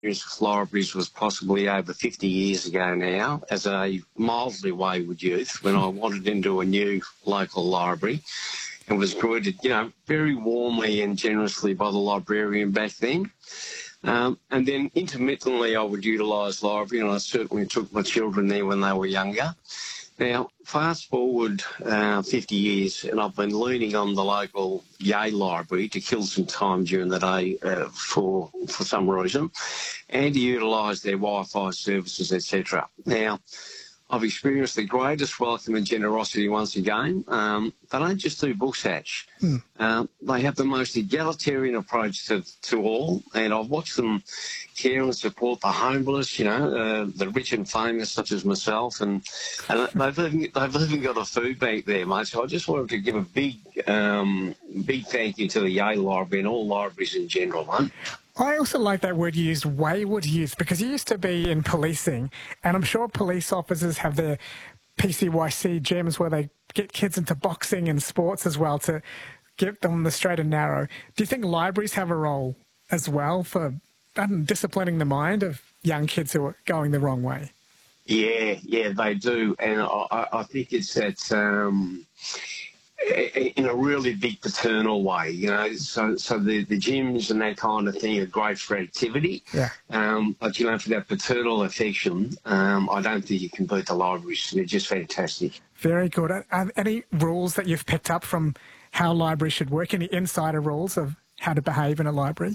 with libraries was possibly over 50 years ago now, as a mildly wayward youth, when I wandered into a new local library and was greeted, very warmly and generously by the librarian back then. And then intermittently I would utilise library, and I certainly took my children there when they were younger. Now, fast forward 50 years, and I've been leaning on the local Yale library to kill some time during the day for some reason, and to utilise their Wi-Fi services, etc. Now, I've experienced the greatest welcome and generosity once again. They don't just do books, Hatch. They have the most egalitarian approach to all, and I've watched them care and support the homeless, the rich and famous such as myself, and they've even got a food bank there, mate. So I just wanted to give a big thank you to the Yale Library and all libraries in general, mate. I also like that word you used, wayward youth, because you used to be in policing, and I'm sure police officers have their PCYC gyms where they get kids into boxing and sports as well to get them the straight and narrow. Do you think libraries have a role as well for disciplining the mind of young kids who are going the wrong way? Yeah, they do, and I think it's that... in a really big paternal way, so the gyms and that kind of thing are great for activity. Yeah. But, for that paternal affection, I don't think you can beat the libraries. They're just fantastic. Very good. Are any rules that you've picked up from how libraries should work? Any insider rules of how to behave in a library?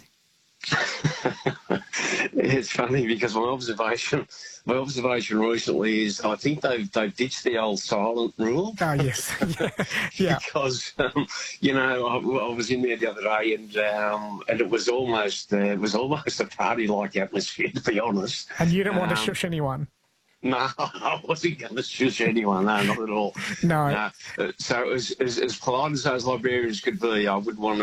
It's funny because my observation recently is I think they've ditched the old silent rule. Oh yes, yeah. Because I was in there the other day and it was almost a party-like atmosphere, to be honest. And you didn't want to shush anyone. No, I wasn't going to shush anyone. No, not at all. No. So as polite as those librarians could be, I wouldn't want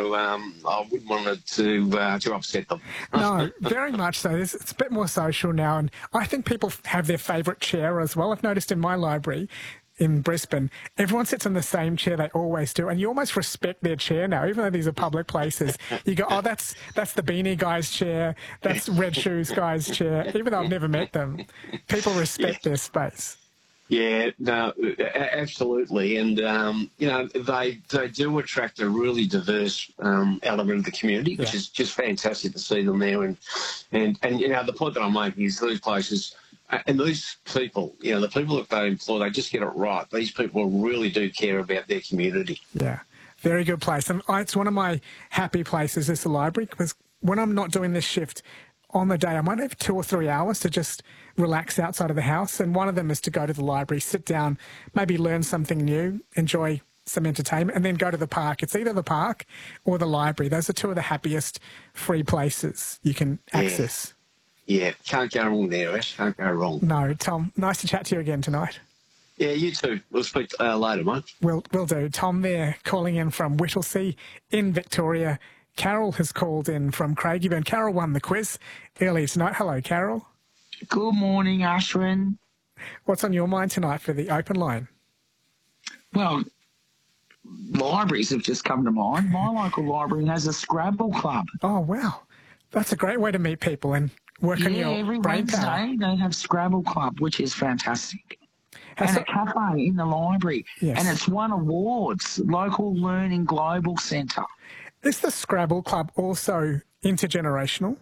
to upset them. No, very much so. It's a bit more social now, and I think people have their favourite chair as well. I've noticed in my library in Brisbane, everyone sits in the same chair they always do, and you almost respect their chair now, even though these are public places. You go, oh, that's the beanie guy's chair, that's Red Shoes guy's chair, even though I've never met them. People respect their space. Yeah, no, absolutely, and they do attract a really diverse element of the community, which is just fantastic to see them there. And the point that I'm making is these places. And these people, the people that they employ, they just get it right. These people really do care about their community. Yeah, very good place. And it's one of my happy places is the library, because when I'm not doing this shift on the day, I might have 2 or 3 hours to just relax outside of the house. And one of them is to go to the library, sit down, maybe learn something new, enjoy some entertainment, and then go to the park. It's either the park or the library. Those are two of the happiest free places you can access. Yeah, can't go wrong there, Ash. Can't go wrong. No, Tom, nice to chat to you again tonight. Yeah, you too. We'll speak later, mate. We'll do. Tom there, calling in from Whittlesea in Victoria. Carol has called in from Craigieburn. Carol won the quiz earlier tonight. Hello, Carol. Good morning, Ashwin. What's on your mind tonight for the open line? Well, libraries have just come to mind. My local library has a Scrabble club. Oh, wow. That's a great way to meet people and work on your every brain Wednesday power. they have Scrabble club, which is fantastic. And a cafe in the library. Yes. And it's won awards, Local Learning Global Centre. Is the Scrabble club also intergenerational?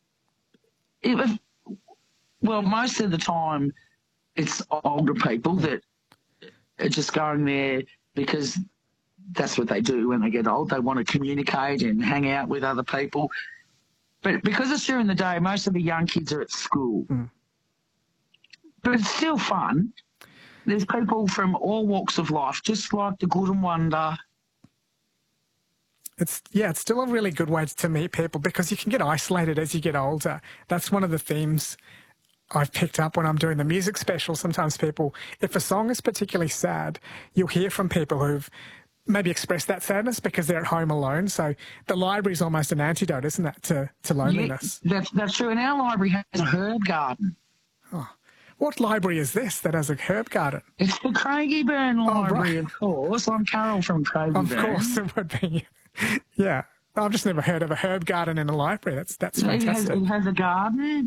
Well, most of the time it's older people that are just going there because that's what they do when they get old. They want to communicate and hang out with other people. But because it's during the day, most of the young kids are at school. But it's still fun. There's people from all walks of life, just like the good and wonder. It's still a really good way to meet people because you can get isolated as you get older. That's one of the themes I've picked up when I'm doing the music special. Sometimes people, if a song is particularly sad, you'll hear from people who've maybe express that sadness because they're at home alone. So the library is almost an antidote, isn't it, to loneliness? Yeah, that's true. And our library has a herb garden. Oh. What library is this that has a herb garden? It's the Craigieburn Library, of course. I'm Carol from Craigieburn. Of course it would be. Yeah. I've just never heard of a herb garden in a library. That's fantastic. It has a garden.